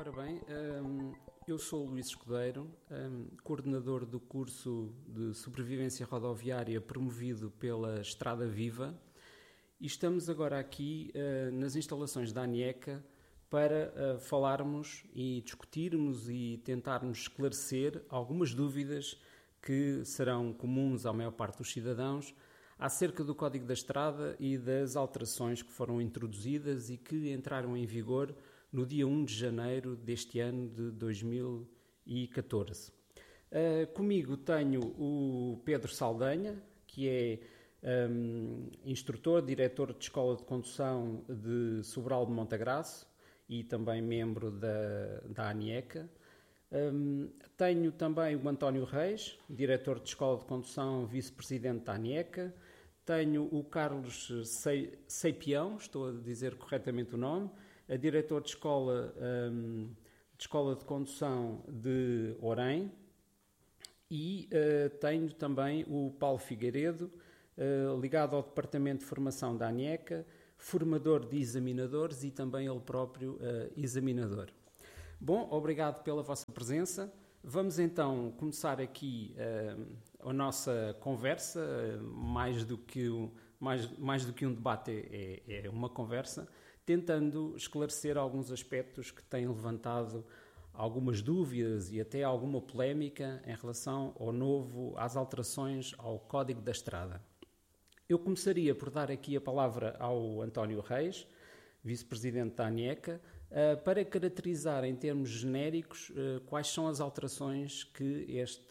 Ora bem, eu sou o Luís Escudeiro, coordenador do curso de Sobrevivência Rodoviária promovido pela Estrada Viva, e estamos agora aqui nas instalações da ANIECA para falarmos e discutirmos e tentarmos esclarecer algumas dúvidas que serão comuns à maior parte dos cidadãos acerca do Código da Estrada e das alterações que foram introduzidas e que entraram em vigor no dia 1 de janeiro deste ano de 2014. Comigo tenho o Pedro Saldanha, que é instrutor, diretor de Escola de Condução de Sobral de Montagraço e também membro da ANIECA. Tenho também o António Reis, diretor de Escola de Condução, vice-presidente da ANIECA. Tenho o Carlos Seipião, estou a dizer corretamente o nome, a diretor de Escola de Condução de Orém. E tenho também o Paulo Figueiredo, ligado ao Departamento de Formação da ANIECA, formador de examinadores e também ele próprio examinador. Bom, obrigado pela vossa presença. Vamos então começar aqui a nossa conversa, mais do que um debate, é uma conversa, tentando esclarecer alguns aspectos que têm levantado algumas dúvidas e até alguma polémica em relação às alterações ao Código da Estrada. Eu começaria por dar aqui a palavra ao António Reis, vice-presidente da ANIECA, para caracterizar em termos genéricos quais são as alterações que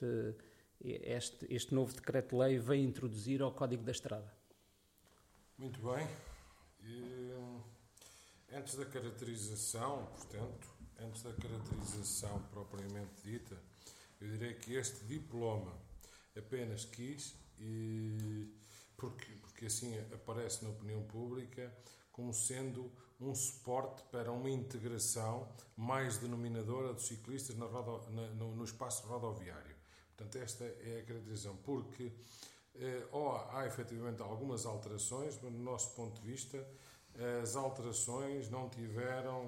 este novo decreto-lei vem introduzir ao Código da Estrada. Muito bem. Antes da caracterização, propriamente dita, eu direi que este diploma apenas quis, porque assim aparece na opinião pública, como sendo um suporte para uma integração mais denominadora dos ciclistas no espaço rodoviário. Portanto, esta é a caracterização, porque há efetivamente algumas alterações, mas no nosso ponto de vista, as alterações não tiveram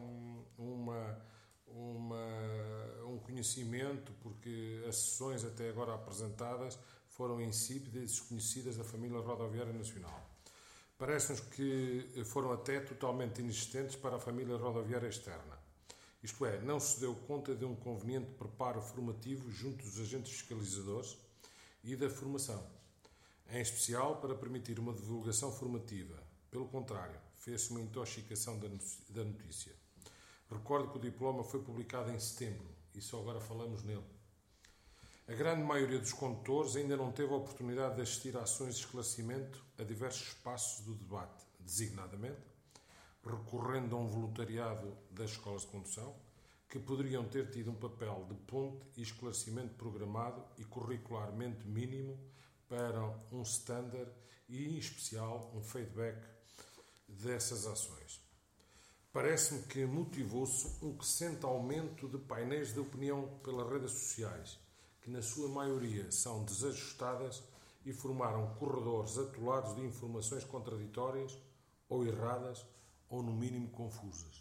um conhecimento, porque as sessões até agora apresentadas foram insípidas e desconhecidas da família rodoviária nacional. Parece-nos que foram até totalmente inexistentes para a família rodoviária externa. Isto é, não se deu conta de um conveniente preparo formativo junto dos agentes fiscalizadores e da formação, em especial para permitir uma divulgação formativa. Pelo contrário, fez-se uma intoxicação da notícia. Recordo que o diploma foi publicado em setembro e só agora falamos nele. A grande maioria dos condutores ainda não teve a oportunidade de assistir a ações de esclarecimento a diversos espaços do debate, designadamente, recorrendo a um voluntariado das escolas de condução, que poderiam ter tido um papel de ponte e esclarecimento programado e curricularmente mínimo para um standard e, em especial, um feedback dessas ações. Parece-me que motivou-se um crescente aumento de painéis de opinião pelas redes sociais, que na sua maioria são desajustadas e formaram corredores atolados de informações contraditórias ou erradas ou, no mínimo, confusas.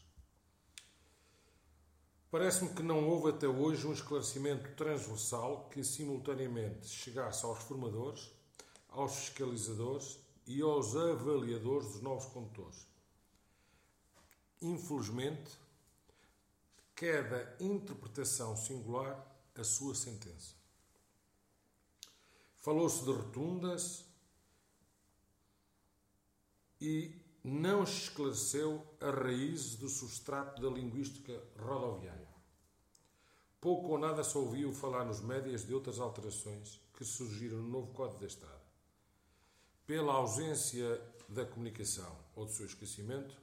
Parece-me que não houve até hoje um esclarecimento transversal que simultaneamente chegasse aos formadores, aos fiscalizadores e aos avaliadores dos novos condutores. Infelizmente, cada interpretação singular a sua sentença. Falou-se de rotundas e não se esclareceu a raiz do substrato da linguística rodoviária. Pouco ou nada se ouviu falar nos médias de outras alterações que surgiram no novo Código da Estrada. Pela ausência da comunicação ou do seu esquecimento,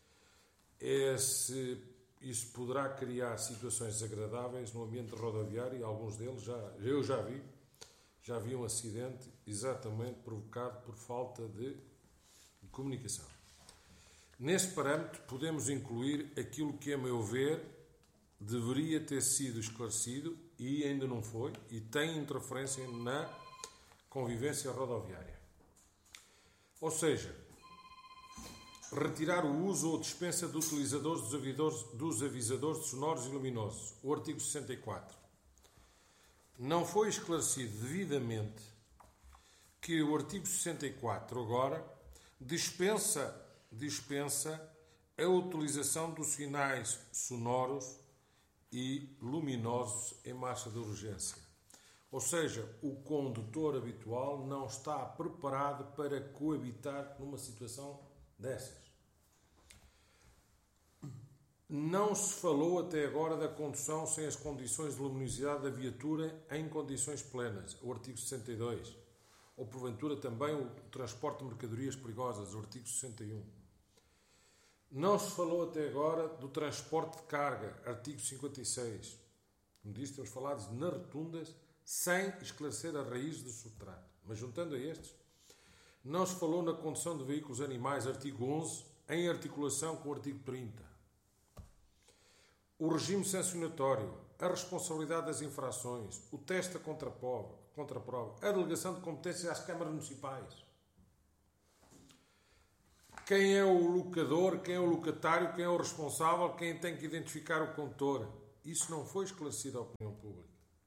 isso poderá criar situações desagradáveis no ambiente rodoviário e alguns deles eu já vi um acidente exatamente provocado por falta de comunicação. Nesse parâmetro podemos incluir aquilo que, a meu ver, deveria ter sido esclarecido e ainda não foi e tem interferência na convivência rodoviária. Ou seja, retirar o uso ou dispensa de utilizadores dos avisadores de sonoros e luminosos. O artigo 64. Não foi esclarecido devidamente que o artigo 64 agora dispensa a utilização dos sinais sonoros e luminosos em marcha de urgência. Ou seja, o condutor habitual não está preparado para coabitar numa situação dessas. Não se falou até agora da condução sem as condições de luminosidade da viatura em condições plenas, o artigo 62. Ou, porventura, também o transporte de mercadorias perigosas, o artigo 61. Não se falou até agora do transporte de carga, artigo 56. Como disse, temos falado nas rotundas sem esclarecer a raiz do subtrato. Mas, juntando a estes, não se falou na condução de veículos animais, artigo 11, em articulação com o artigo 30. O regime sancionatório, a responsabilidade das infrações, o teste da contraprova, a delegação de competências às câmaras municipais. Quem é o locador, quem é o locatário, quem é o responsável, quem tem que identificar o condutor. Isso não foi esclarecido à opinião pública.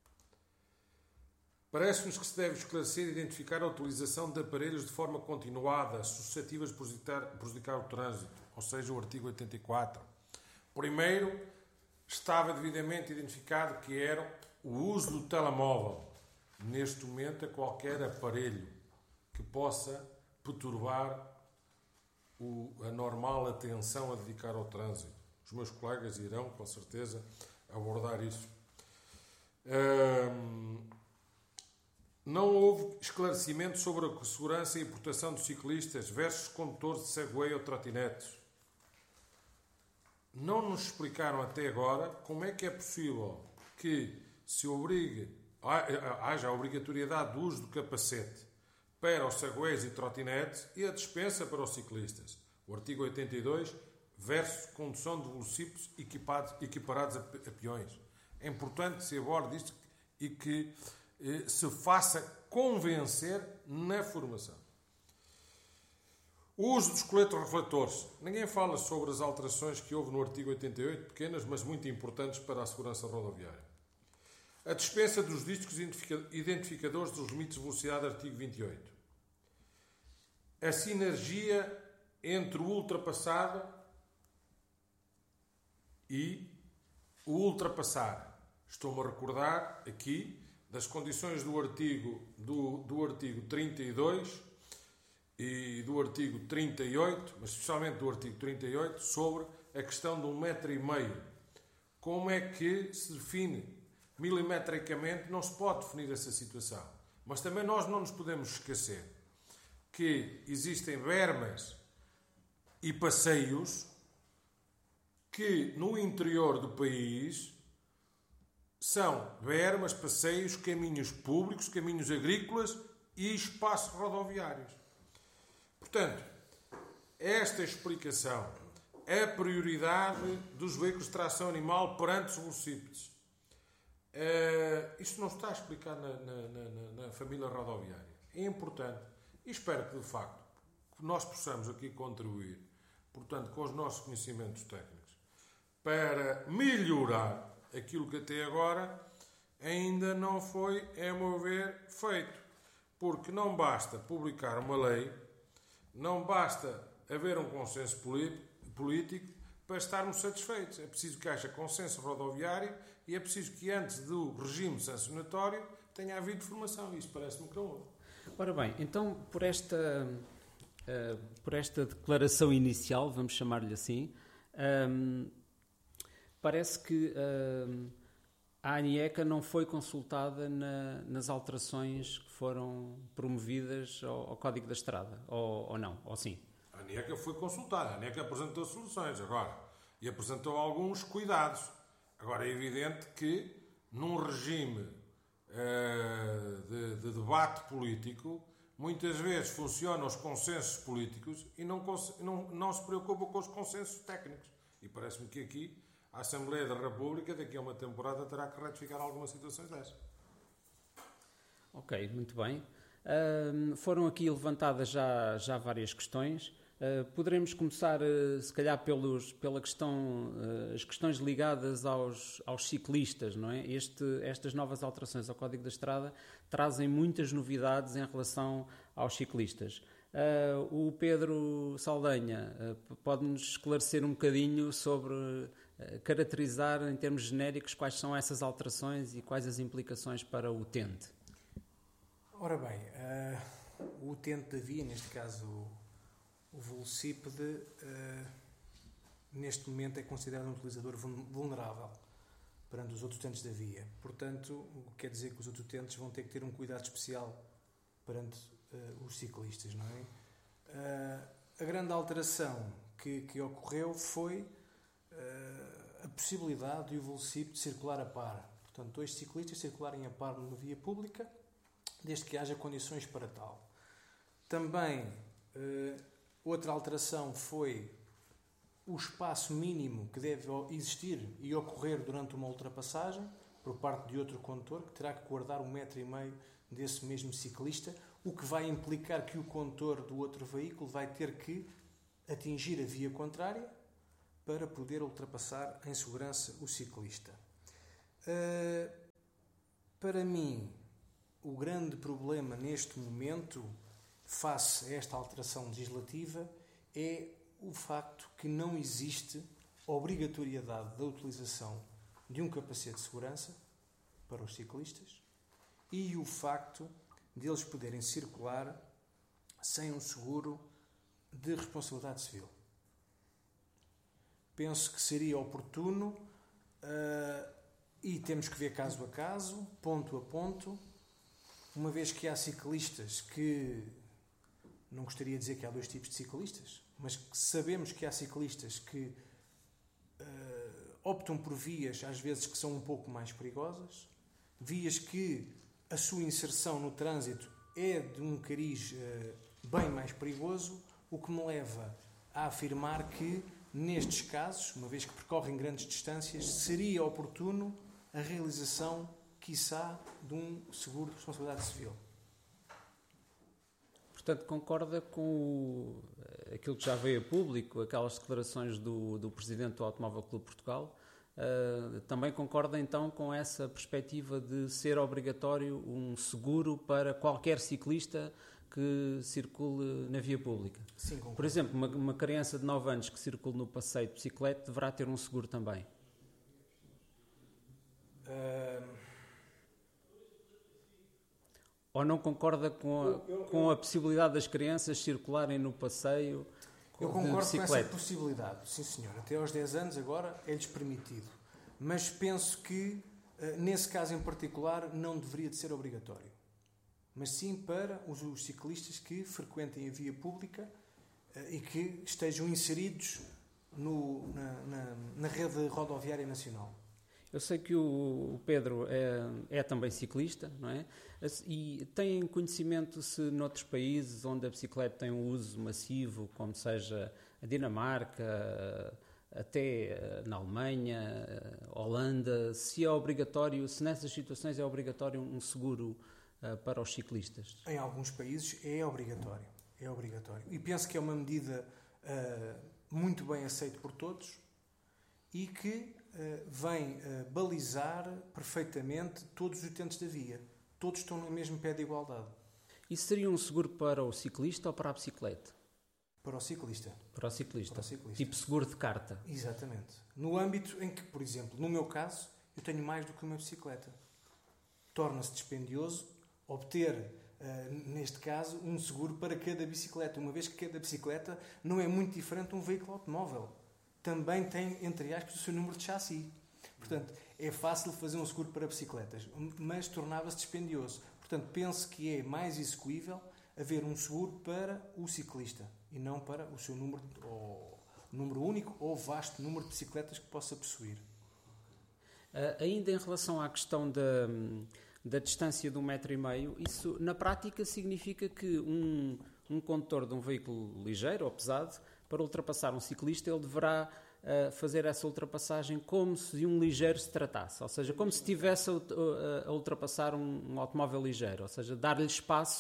Parece-nos que se deve esclarecer e identificar a utilização de aparelhos de forma continuada, suscetíveis de prejudicar o trânsito, ou seja, o artigo 84. Primeiro, estava devidamente identificado que era o uso do telemóvel. Neste momento, é qualquer aparelho que possa perturbar a normal atenção a dedicar ao trânsito. Os meus colegas irão, com certeza, abordar isso. Não houve esclarecimento sobre a segurança e proteção dos ciclistas versus condutores de Segway ou trotinetes. Não nos explicaram até agora como é que é possível que se haja a obrigatoriedade do uso do capacete para os Segways e trotinetes e a dispensa para os ciclistas. O artigo 82 versus condução de velocípedos equiparados a peões. É importante que se aborde isto e que se faça convencer na formação. O uso dos coletes refletores. Ninguém fala sobre as alterações que houve no artigo 88, pequenas, mas muito importantes para a segurança rodoviária. A dispensa dos discos identificadores dos limites de velocidade, artigo 28. A sinergia entre o ultrapassado e o ultrapassar. Estou-me a recordar aqui das condições do artigo 32 e do artigo 38, mas especialmente do artigo 38, sobre a questão de 1,5 m. Como é que se define? Milimetricamente não se pode definir essa situação. Mas também nós não nos podemos esquecer que existem bermas e passeios que no interior do país são bermas, passeios, caminhos públicos, caminhos agrícolas e espaços rodoviários. Portanto, esta explicação, a prioridade dos veículos de tração animal perante os velocípedes, isto não está explicado na família rodoviária. É importante e espero que, de facto, nós possamos aqui contribuir, portanto, com os nossos conhecimentos técnicos, para melhorar aquilo que até agora ainda não foi, a meu ver, feito. Porque não basta publicar uma lei, não basta haver um consenso político para estarmos satisfeitos. É preciso que haja consenso rodoviário e é preciso que antes do regime sancionatório tenha havido formação. Isso parece-me que não houve. Ora bem, então por esta declaração inicial, vamos chamar-lhe assim, parece que a ANIECA não foi consultada nas alterações que foram promovidas ao Código da Estrada, ou não, ou sim? A ANIECA foi consultada, a ANIECA apresentou soluções agora e apresentou alguns cuidados. Agora é evidente que num regime de debate político, muitas vezes funcionam os consensos políticos e não se preocupam com os consensos técnicos. E parece-me que aqui a Assembleia da República, daqui a uma temporada, terá que retificar algumas situações dessas. Ok, muito bem. Foram aqui levantadas já várias questões. Poderemos começar, se calhar, as questões ligadas aos ciclistas, não é? Estas novas alterações ao Código da Estrada trazem muitas novidades em relação aos ciclistas. O Pedro Saldanha pode-nos esclarecer um bocadinho sobre, caracterizar em termos genéricos quais são essas alterações e quais as implicações para o utente. Ora bem, o utente da via, neste caso o velocípede, neste momento é considerado um utilizador vulnerável perante os outros utentes da via. Portanto, o que quer dizer que os outros utentes vão ter que ter um cuidado especial perante os ciclistas, não é? A grande alteração que ocorreu foi a possibilidade de o velocípede circular a par. Portanto, 2 ciclistas circularem a par numa via pública, desde que haja condições para tal. Também, outra alteração foi o espaço mínimo que deve existir e ocorrer durante uma ultrapassagem por parte de outro condutor, que terá que guardar 1,5 metro desse mesmo ciclista, o que vai implicar que o condutor do outro veículo vai ter que atingir a via contrária para poder ultrapassar em segurança o ciclista. Para mim, o grande problema neste momento, face a esta alteração legislativa, é o facto que não existe obrigatoriedade da utilização de um capacete de segurança para os ciclistas e o facto de eles poderem circular sem um seguro de responsabilidade civil. Penso que seria oportuno, e temos que ver caso a caso, ponto a ponto, uma vez que há ciclistas que, não gostaria de dizer que há 2 tipos de ciclistas, mas que sabemos que há ciclistas que optam por vias, às vezes, que são um pouco mais perigosas, vias que a sua inserção no trânsito é de um cariz bem mais perigoso, o que me leva a afirmar que, nestes casos, uma vez que percorrem grandes distâncias, seria oportuno a realização, quiçá, de um seguro de responsabilidade civil. Portanto, concorda com aquilo que já veio a público, aquelas declarações do Presidente do Automóvel Clube de Portugal? Também concorda então com essa perspectiva de ser obrigatório um seguro para qualquer ciclista que circule na via pública? Sim, concordo. Por exemplo, uma criança de 9 anos que circule no passeio de bicicleta deverá ter um seguro também? Ou não concorda com a possibilidade das crianças circularem no passeio de bicicleta? Eu concordo com essa possibilidade, sim senhor. Até aos 10 anos agora é-lhes permitido. Mas penso que, nesse caso em particular, não deveria de ser obrigatório. Mas sim para os ciclistas que frequentem a via pública e que estejam inseridos na rede rodoviária nacional. Eu sei que o Pedro é também ciclista, não é? E tem conhecimento se noutros países onde a bicicleta tem um uso massivo, como seja a Dinamarca, até na Alemanha, Holanda, se é obrigatório, se nessas situações é obrigatório um seguro para os ciclistas? Em alguns países é obrigatório. É obrigatório. E penso que é uma medida muito bem aceita por todos e que vem balizar perfeitamente todos os utentes da via. Todos estão no mesmo pé de igualdade. Isso seria um seguro para o ciclista ou para a bicicleta? Para o ciclista. Para o ciclista. Para o ciclista. Tipo seguro de carta. Exatamente. No âmbito em que, por exemplo, no meu caso, eu tenho mais do que uma bicicleta. Torna-se dispendioso obter, neste caso, um seguro para cada bicicleta, uma vez que cada bicicleta não é muito diferente de um veículo automóvel. Também tem, entre aspas, o seu número de chassi. Portanto, é fácil fazer um seguro para bicicletas, mas tornava-se dispendioso. Portanto, penso que é mais execuível haver um seguro para o ciclista e não para o seu número, ou número único ou vasto número de bicicletas que possa possuir. Ainda em relação à questão da distância de 1,5 metro, isso na prática significa que um condutor de um veículo ligeiro ou pesado, para ultrapassar um ciclista, ele deverá fazer essa ultrapassagem como se de um ligeiro se tratasse, ou seja, como se estivesse a ultrapassar um automóvel ligeiro, ou seja, dar-lhe espaço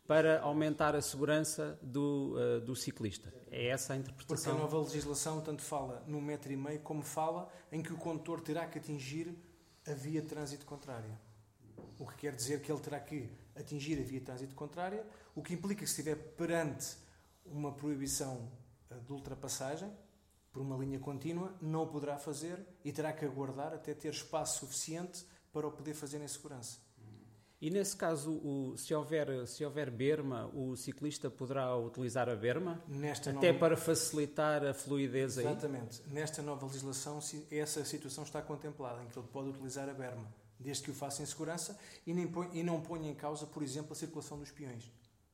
para aumentar a segurança do ciclista. É essa a Porque interpretação? a nova legislação tanto fala no 1,5 m como fala em que o condutor terá que atingir a via de trânsito contrária. O que quer dizer que ele terá que atingir a via de trânsito contrária, o que implica que se estiver perante uma proibição de ultrapassagem por uma linha contínua, não o poderá fazer e terá que aguardar até ter espaço suficiente para o poder fazer em segurança. E nesse caso, se houver berma, o ciclista poderá utilizar a berma? Até para facilitar a fluidez aí? Exatamente. Nesta nova legislação, essa situação está contemplada, em que ele pode utilizar a berma, desde que o faça em segurança e não ponha em causa, por exemplo, a circulação dos peões.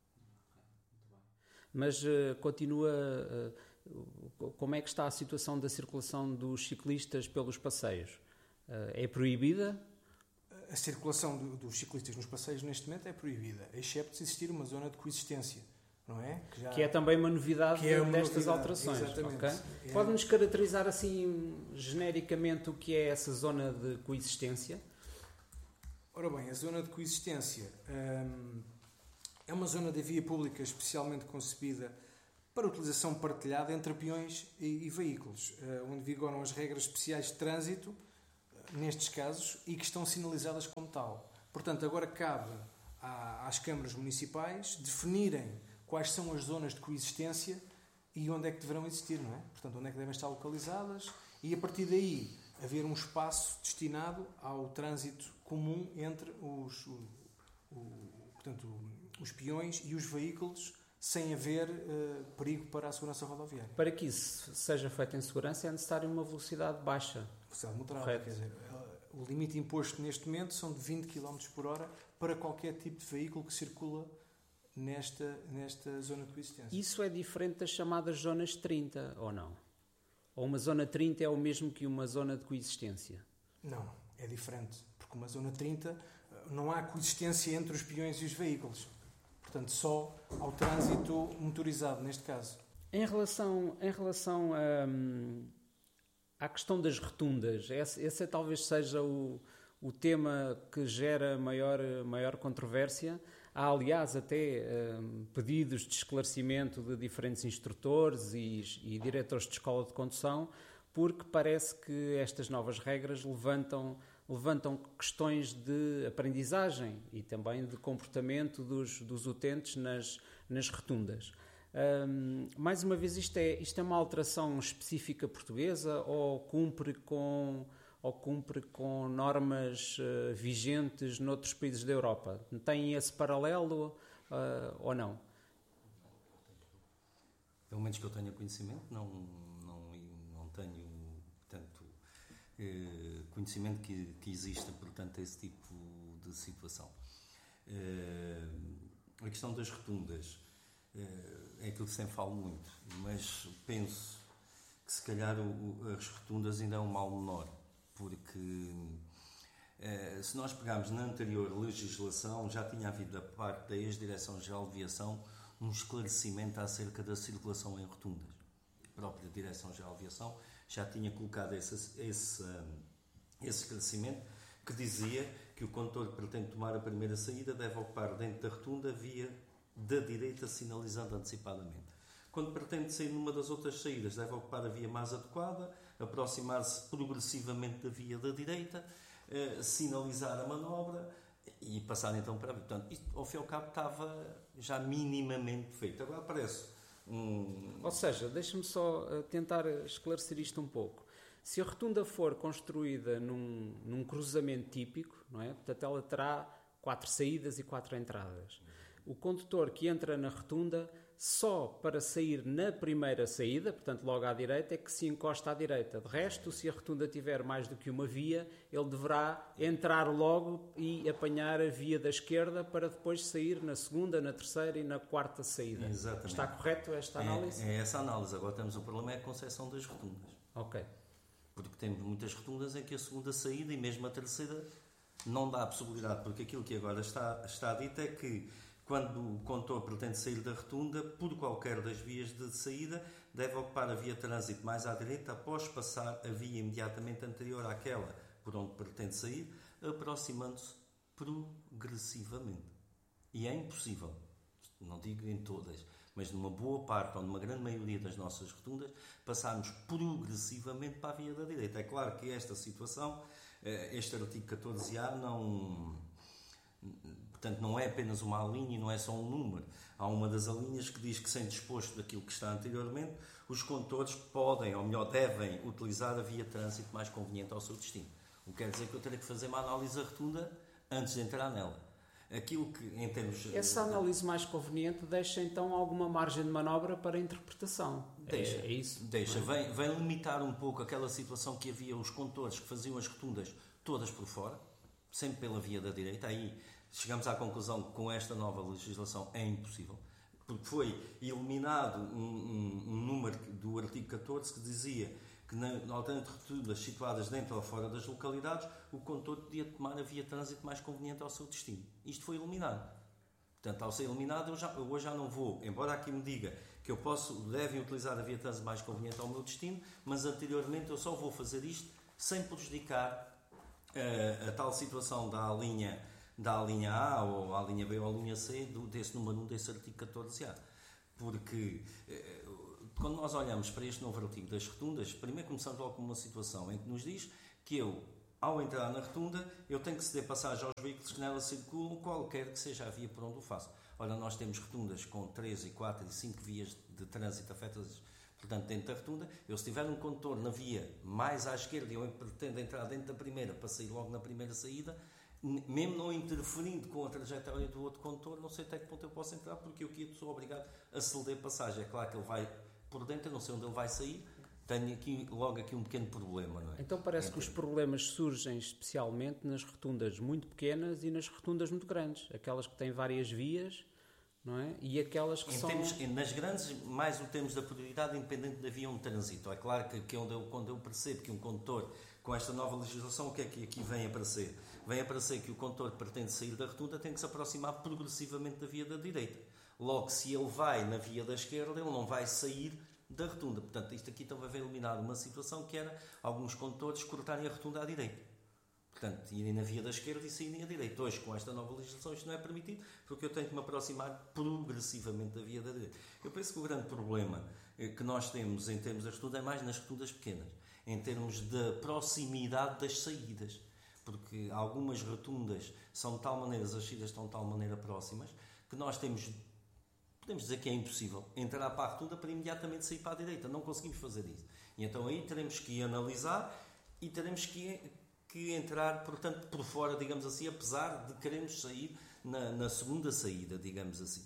Mas continua... como é que está a situação da circulação dos ciclistas pelos passeios? É proibida? A circulação dos ciclistas nos passeios neste momento é proibida, excepto se existir uma zona de coexistência, não é? Que é também uma novidade destas alterações. Exatamente. Okay? Pode-nos caracterizar assim genericamente o que é essa zona de coexistência? Ora bem, a zona de coexistência é uma zona da via pública especialmente concebida para utilização partilhada entre peões e veículos, onde vigoram as regras especiais de trânsito nestes casos e que estão sinalizadas como tal. Portanto, agora cabe às câmaras municipais definirem quais são as zonas de coexistência e onde é que deverão existir, não é? Portanto, onde é que devem estar localizadas e, a partir daí, haver um espaço destinado ao trânsito comum entre os peões e os veículos, sem haver perigo para a segurança rodoviária. Para que isso seja feito em segurança é necessário uma velocidade baixa. Velocidade moderada, quer dizer, o limite imposto neste momento são de 20 km por hora para qualquer tipo de veículo que circula nesta zona de coexistência. Isso é diferente das chamadas zonas 30, ou não? Ou uma zona 30 é o mesmo que uma zona de coexistência? Não, é diferente. Porque uma zona 30 não há coexistência entre os peões e os veículos. Portanto, só ao trânsito motorizado, neste caso. Em relação à questão das rotundas, esse talvez seja o tema que gera maior controvérsia. Há, aliás, até pedidos de esclarecimento de diferentes instrutores e diretores de escola de condução, porque parece que estas novas regras levantam questões de aprendizagem e também de comportamento dos utentes nas rotundas. Mais uma vez, isto é uma alteração específica portuguesa ou cumpre com normas vigentes noutros países da Europa? Tem esse paralelo ou não? Pelo menos que eu tenha conhecimento, não tenho tanto conhecimento que exista, portanto, esse tipo de situação. A questão das rotundas é aquilo que sempre falo muito, mas penso que se calhar as rotundas ainda é um mal menor, porque se nós pegarmos na anterior legislação, já tinha havido da parte da Ex-Direção-Geral de Aviação um esclarecimento acerca da circulação em rotundas. A própria Direção-Geral de Aviação já tinha colocado esse esclarecimento que dizia que o condutor que pretende tomar a primeira saída deve ocupar dentro da rotunda a via da direita, sinalizando antecipadamente. Quando pretende sair numa das outras saídas, deve ocupar a via mais adequada, aproximar-se progressivamente da via da direita, sinalizar a manobra e passar então para a via. Portanto, isto, ao fim e ao cabo, estava já minimamente feito. Agora parece Ou seja, deixa-me só tentar esclarecer isto um pouco. Se a rotunda for construída num cruzamento típico, não é? Portanto, ela terá 4 saídas e 4 entradas. O condutor que entra na rotunda, só para sair na primeira saída, portanto logo à direita, é que se encosta à direita. De resto, se a rotunda tiver mais do que uma via, ele deverá entrar logo e apanhar a via da esquerda para depois sair na segunda, na terceira e na quarta saída. Exatamente. Está correto esta análise? É essa análise. Agora temos o problema é a concepção das rotundas. Ok. Porque temos muitas rotundas em que a segunda saída e mesmo a terceira não dá a possibilidade, porque aquilo que agora está dito é que quando o condutor pretende sair da rotunda, por qualquer das vias de saída, deve ocupar a via de trânsito mais à direita após passar a via imediatamente anterior àquela por onde pretende sair, aproximando-se progressivamente. E é impossível. não digo em todas, mas numa boa parte ou numa grande maioria das nossas rotundas, passarmos progressivamente para a via da direita. É claro que esta situação, este artigo 14A, portanto, não é apenas uma alínea e não é só um número. Há uma das alíneas que diz que, sem disposto daquilo que está anteriormente, os condutores podem, ou melhor, devem utilizar a via de trânsito mais conveniente ao seu destino. O que quer dizer que eu terei que fazer uma análise da rotunda antes de entrar nela. Aquilo que, em termos... Essa análise mais conveniente deixa, então, alguma margem de manobra para a interpretação. Deixa, é isso? Deixa. Vem limitar um pouco aquela situação que havia os condutores que faziam as rotundas todas por fora, sempre pela via da direita. Aí chegamos à conclusão que com esta nova legislação é impossível, porque foi eliminado um número do artigo 14 que dizia que, alternando rotundas situadas dentro ou fora das localidades, o condutor podia tomar a via de trânsito mais conveniente ao seu destino. Isto foi eliminado. Portanto, ao ser eliminado, eu hoje já não vou, embora aqui me diga que devem utilizar a via de trânsito mais conveniente ao meu destino, mas anteriormente eu só vou fazer isto sem prejudicar a tal situação da linha A ou a linha B ou a linha C desse número 1 desse artigo 14A. Porque quando nós olhamos para este novo artigo das rotundas, primeiro começamos logo com uma situação em que nos diz que ao entrar na rotunda, eu tenho que ceder passagem aos veículos que nela circulam, qualquer que seja a via por onde o faço. Ora, nós temos rotundas com 3, 4 e 5 vias de trânsito afetadas, portanto, dentro da rotunda. Eu, se tiver um condutor na via mais à esquerda e eu pretendo entrar dentro da primeira para sair logo na primeira saída, mesmo não interferindo com a trajetória do outro condutor, não sei até que ponto eu posso entrar, porque eu aqui sou obrigado a ceder passagem. É claro que ele vai por dentro, eu não sei onde ele vai sair, tenho logo aqui um pequeno problema, não é? Então parece que os problemas surgem especialmente nas rotundas muito pequenas e nas rotundas muito grandes, aquelas que têm várias vias, não é? E aquelas que nas grandes, mais o termos da prioridade independente da via onde transito. É claro que quando eu percebo que um condutor, com esta nova legislação, o que é que aqui vem aparecer? Vem aparecer que o condutor que pretende sair da rotunda tem que se aproximar progressivamente da via da direita. Logo, se ele vai na via da esquerda, ele não vai sair da rotunda. Portanto, isto aqui também vai eliminar uma situação que era alguns condutores cortarem a rotunda à direita. Portanto, irem na via da esquerda e saírem à direita. Hoje, com esta nova legislação, isto não é permitido, porque eu tenho que me aproximar progressivamente da via da direita. Eu penso que o grande problema que nós temos em termos da rotunda é mais nas rotundas pequenas, em termos da proximidade das saídas. Porque algumas rotundas são de tal maneira, as saídas estão de tal maneira próximas, que nós podemos dizer que é impossível entrar para a rotunda para imediatamente sair para a direita. Não conseguimos fazer isso. E então aí teremos que analisar e teremos que entrar, portanto, por fora, digamos assim, apesar de queremos sair na segunda saída, digamos assim.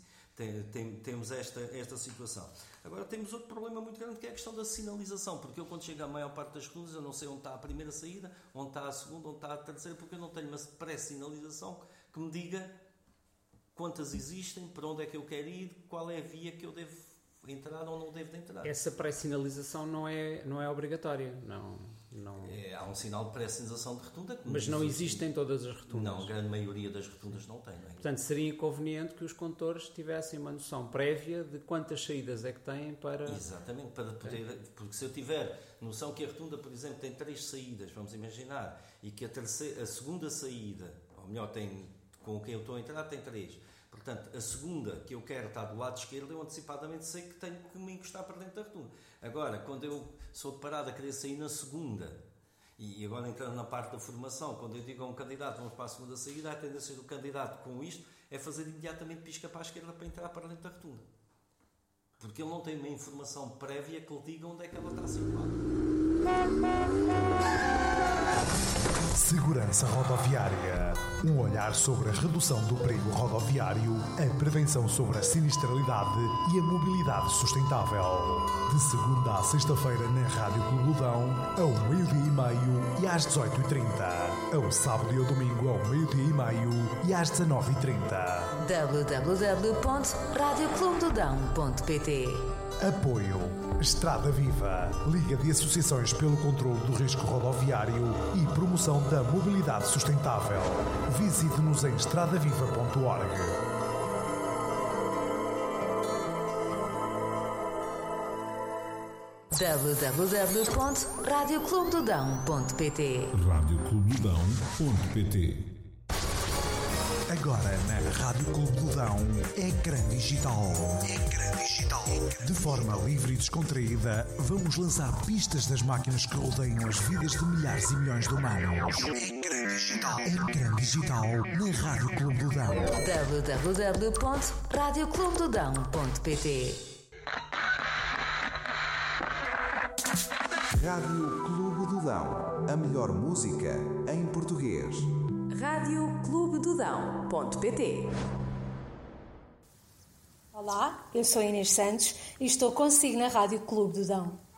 Temos esta situação. Agora temos outro problema muito grande, que é a questão da sinalização, porque eu, quando chego à maior parte das rotundas, eu não sei onde está a primeira saída, onde está a segunda, onde está a terceira, porque eu não tenho uma pré-sinalização que me diga quantas existem, para onde é que eu quero ir, qual é a via que eu devo entrar ou não devo de entrar. Essa pré-sinalização não é obrigatória, não. Há um sinal de pré-sinalização de rotunda. Mas não existe em todas as rotundas. Não, a grande maioria das rotundas não tem. Não é? Portanto, seria inconveniente que os condutores tivessem uma noção prévia de quantas saídas é que têm para... Exatamente, para poder... Porque se eu tiver noção que a rotunda, por exemplo, tem 3 saídas, vamos imaginar, e que a segunda saída, ou melhor, com quem eu estou a entrar, tem 3. Portanto, a segunda que eu quero está do lado esquerdo, eu antecipadamente sei que tenho que me encostar para dentro da rotunda. Agora, quando eu sou deparado a querer sair na segunda, e agora entrando na parte da formação, quando eu digo a um candidato, vamos para a segunda saída, a tendência do candidato com isto é fazer imediatamente pisca para a esquerda para entrar para dentro da rotunda. Porque ele não tem uma informação prévia que lhe diga onde é que ela está situada. Segurança Rodoviária. Um olhar sobre a redução do perigo rodoviário, a prevenção sobre a sinistralidade e a mobilidade sustentável. De segunda à sexta-feira na Rádio Clubudão, ao 12h30 e às 18h30. Ao sábado e ao domingo, ao 12h30 e às 19h30. www.radioclubedodão.pt. Apoio Estrada Viva, Liga de Associações pelo Controlo do Risco Rodoviário e Promoção da Mobilidade Sustentável. Visite-nos em estradaviva.org. www.radioclubedodão.pt. radioclubedodão.pt. Agora na Rádio Clube do Dão, Ecrã Digital. De forma livre e descontraída, vamos lançar pistas das máquinas que rodeiam as vidas de milhares e milhões de humanos. Ecrã Digital na Rádio Clube do Dão. www.radioclubedodão.pt. Rádio Clube do Dão. A melhor música em português. radioclubedodão.pt. Olá, eu sou Inês Santos e estou consigo na Rádio Clube do Dão.